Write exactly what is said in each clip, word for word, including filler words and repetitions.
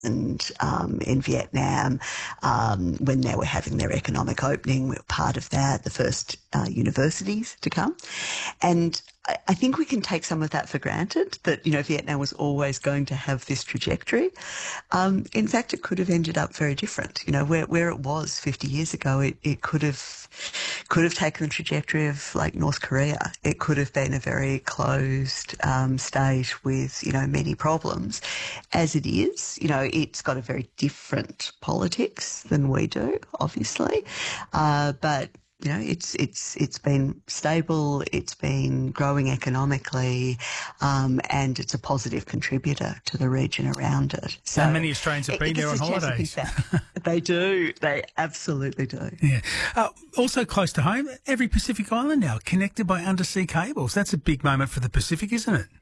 um, in Vietnam, um, when they were having their economic opening. We were part of that, the first uh, universities to come. And I, I think we can take some of that for granted, that, you know, Vietnam was always going to have this trajectory. Um, in fact, it could have ended up very different. You know, where, where it was fifty years ago, it, it could have could have taken the trajectory of like North Korea. It could have been a very closed um, state with, you know, many problems. As it is, you know, it's got a very different politics than we do, obviously. Uh, but You know, it's it's it's been stable, it's been growing economically, um, and it's a positive contributor to the region around it. So and many Australians have been there on holidays. They do. They absolutely do. Yeah. Uh, also close to home, every Pacific island now connected by undersea cables. That's a big moment for the Pacific, isn't it?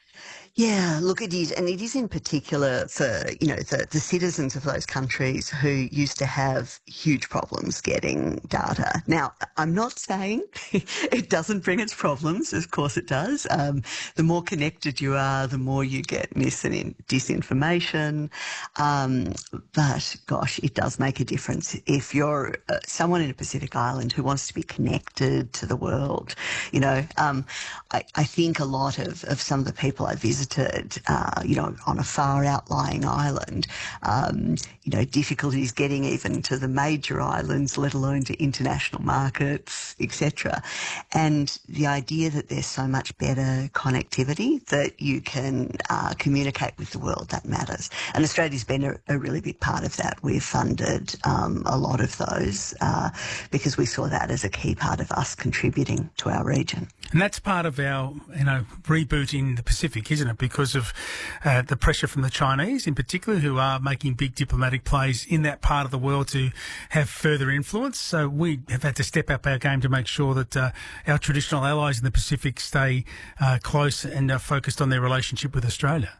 Yeah, look, it is, and it is in particular for, you know, the, the citizens of those countries who used to have huge problems getting data. Now, I'm not saying it doesn't bring its problems. Of course it does. Um, the more connected you are, the more you get mis and disinformation. Um, but, gosh, it does make a difference. If you're uh, someone in a Pacific island who wants to be connected to the world, you know, um, I, I think a lot of, of some of the people I visited, Uh, you know, on a far outlying island, um, you know, difficulties getting even to the major islands, let alone to international markets, et cetera. And the idea that there's so much better connectivity that you can uh, communicate with the world, that matters. And Australia's been a, a really big part of that. We've funded um, a lot of those uh, because we saw that as a key part of us contributing to our region. And that's part of our, you know, rebooting the Pacific, isn't it? Because of uh, the pressure from the Chinese in particular, who are making big diplomatic plays in that part of the world to have further influence. So we have had to step up our game to make sure that uh, our traditional allies in the Pacific stay uh, close and uh, focused on their relationship with Australia.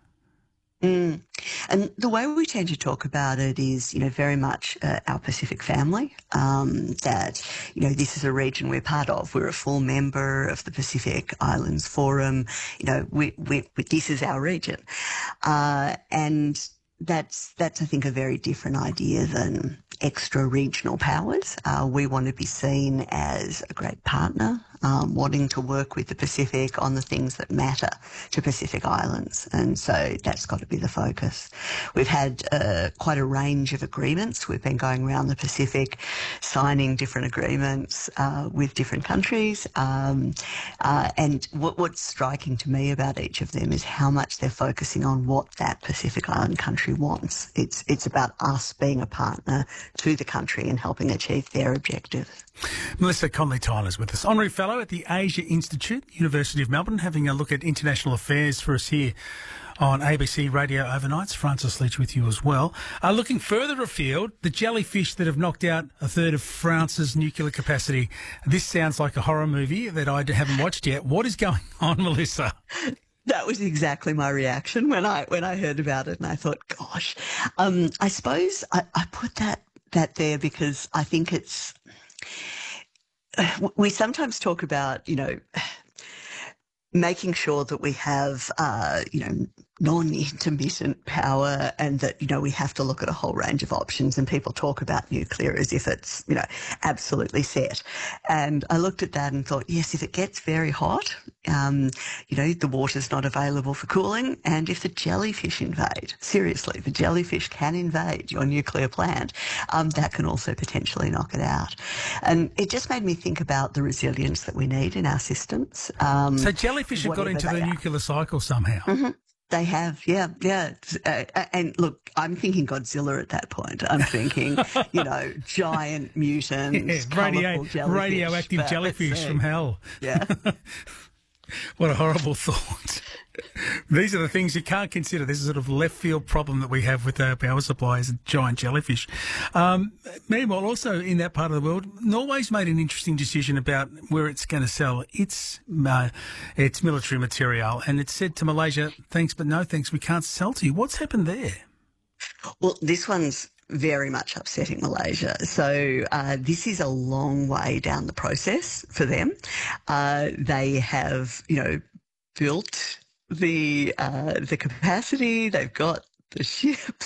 Mm. And the way we tend to talk about it is, you know, very much uh, our Pacific family, um, that, you know, this is a region we're part of. We're a full member of the Pacific Islands Forum. You know, we, we, we this is our region. Uh, and that's, that's, I think, a very different idea than extra regional powers. Uh, we want to be seen as a great partner, um, wanting to work with the Pacific on the things that matter to Pacific Islands. And so that's got to be the focus. We've had uh, quite a range of agreements. We've been going around the Pacific signing different agreements uh, with different countries. Um, uh, and what, what's striking to me about each of them is how much they're focusing on what that Pacific Island country wants. It's, it's about us being a partner to the country and helping achieve their objectives. Melissa Conley-Tyler is with us, Honorary Fellow at the Asia Institute, University of Melbourne, having a look at international affairs for us here on A B C Radio Overnights. Francis Leach with you as well. Uh, looking further afield, the jellyfish that have knocked out a third of France's nuclear capacity. This sounds like a horror movie that I haven't watched yet. What is going on, Melissa? That was exactly my reaction when I when I heard about it, and I thought, gosh, um, I suppose I, I put that that there because I think it's. We sometimes talk about, you know, making sure that we have, uh, you know, non-intermittent power, and that, you know, we have to look at a whole range of options, and people talk about nuclear as if it's, you know, absolutely set. And I looked at that and thought, yes, if it gets very hot, um, you know, the water's not available for cooling, and if the jellyfish invade, seriously, the jellyfish can invade your nuclear plant, um, that can also potentially knock it out. And it just made me think about the resilience that we need in our systems. Um, so jellyfish have got into the nuclear cycle somehow. Mm-hmm. They have, yeah, yeah. Uh, and look, I'm thinking Godzilla at that point. I'm thinking, you know, giant mutants, yeah, radio, jellyfish, radioactive jellyfish from hell. Yeah. What a horrible thought. These are the things you can't consider. This is a sort of left field problem that we have with our power supplies and giant jellyfish. Um, meanwhile, also in that part of the world, Norway's made an interesting decision about where it's going to sell its uh, its military material, and it said to Malaysia, thanks but no thanks, we can't sell to you. What's happened there? Well, this one's very much upsetting Malaysia. So uh, this is a long way down the process for them. Uh, they have, you know, built the uh, the capacity. They've got the ships.